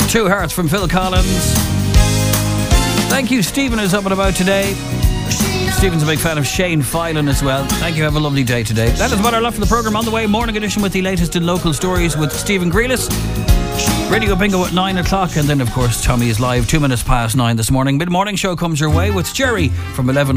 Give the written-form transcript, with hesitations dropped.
Two Hearts from Phil Collins. Thank you, Stephen is up and about today. Stephen's a big fan of Shane Filan as well. Thank you, have a lovely day today. That is about our left for the programme. On the way, morning edition with the latest in local stories with Stephen Grealis. Radio Bingo at 9 o'clock, and then of course Tommy is live 2 minutes past 9 this morning. Mid-morning show comes your way with Jerry from 11